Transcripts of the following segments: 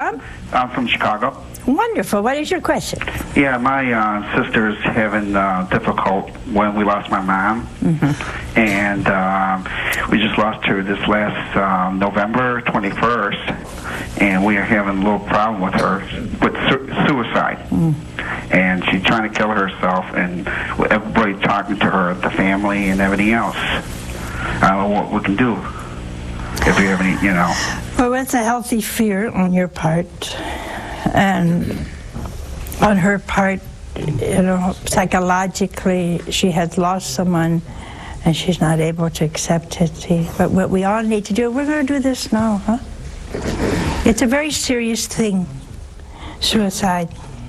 from? I'm from Chicago. Wonderful. What is your question? Yeah, my sister's having difficult when we lost my mom. Mm-hmm. And we just lost her this last November 21st. And we are having a little problem with her with suicide. Mm. And she's trying to kill herself, and everybody talking to her, the family and everything else. I don't know what we can do. If we have any, Well, it's a healthy fear on your part. And on her part, psychologically, she has lost someone, and she's not able to accept it. See? But what we all need to do, we're going to do this now, huh? It's a very serious thing. Suicide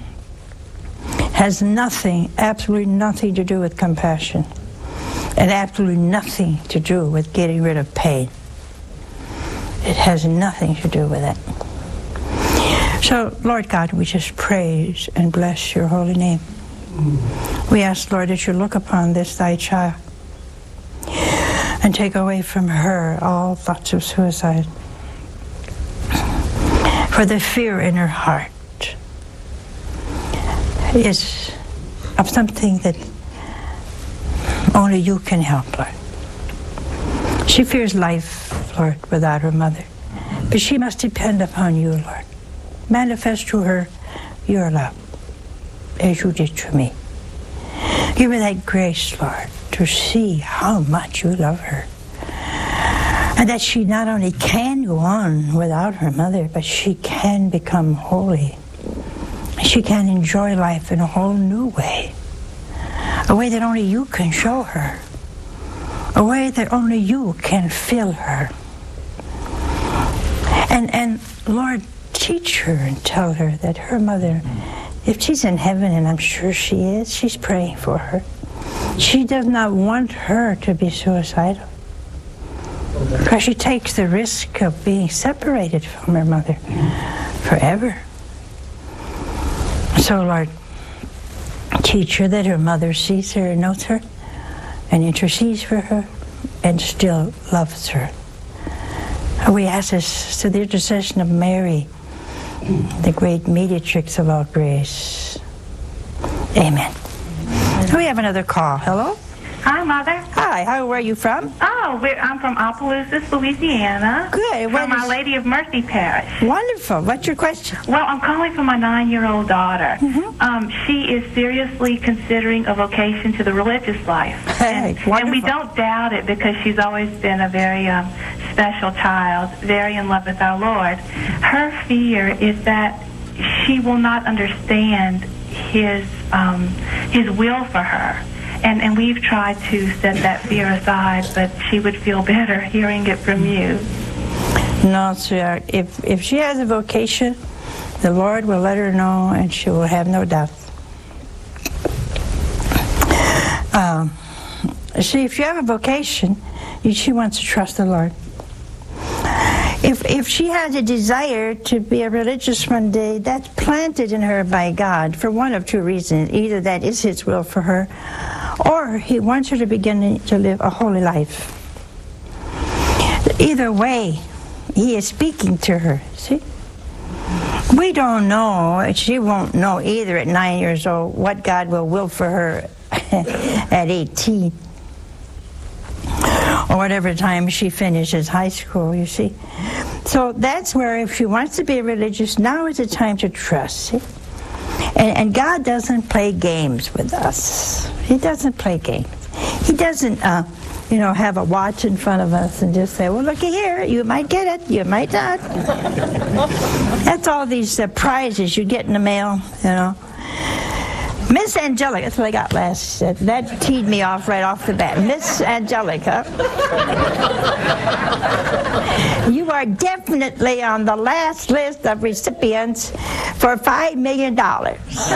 has nothing, absolutely nothing to do with compassion, and absolutely nothing to do with getting rid of pain. It has nothing to do with it. So, Lord God, we just praise and bless your holy name. We ask, Lord, that you look upon this thy child and take away from her all thoughts of suicide. For the fear in her heart is of something that only you can help, Lord. She fears life, Lord, without her mother. But she must depend upon you, Lord. Manifest to her your love, as you did to me. Give her that grace, Lord, to see how much you love her. And that she not only can go on without her mother, but she can become holy. She can enjoy life in a whole new way. A way that only you can show her. A way that only you can fill her. And Lord, teach her and tell her that her mother, if she's in heaven, and I'm sure she is, she's praying for her. She does not want her to be suicidal, because she takes the risk of being separated from her mother forever. So, Lord, teach her that her mother sees her and knows her and intercedes for her and still loves her. We ask this through the intercession of Mary, the great mediatrix of all grace. Amen. We have another call. Hello? Hi, Mother. Hi, where are you from? I'm from Opelousas, Louisiana. Good. From Our Lady of Mercy Parish. Wonderful. What's your question? Well, I'm calling for my 9-year-old daughter. Mm-hmm. She is seriously considering a vocation to the religious life. Hey, and we don't doubt it, because she's always been a very special child, very in love with our Lord. Her fear is that she will not understand his will for her. And we've tried to set that fear aside, but she would feel better hearing it from you. No, sweetheart. If she has a vocation, the Lord will let her know, and she will have no doubt. See, if you have a vocation, she wants to trust the Lord. If she has a desire to be a religious one day, that's planted in her by God for one of two reasons. Either that is his will for her, or he wants her to begin to live a holy life. Either way, he is speaking to her, see? We don't know, she won't know either at 9 years old what God will for her at 18. Or whatever time she finishes high school, you see. So that's where, if she wants to be religious, now is the time to trust, see? And God doesn't play games with us. He doesn't play games. He doesn't, have a watch in front of us and just say, well, looky here, you might get it, you might not. That's all these prizes you get in the mail, Miss Angelica, that's what I got last. That teed me off right off the bat. Miss Angelica, you are definitely on the last list of recipients for $5 million. Now,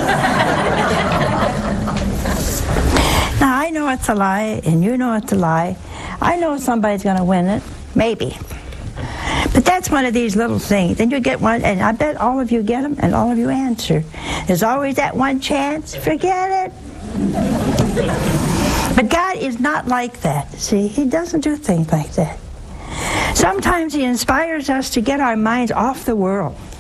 I know it's a lie, and you know it's a lie. I know somebody's going to win it, maybe. But that's one of these little things. Then you get one, and I bet all of you get them, and all of you answer. There's always that one chance. Forget it. But God is not like that. See, he doesn't do things like that. Sometimes he inspires us to get our minds off the world.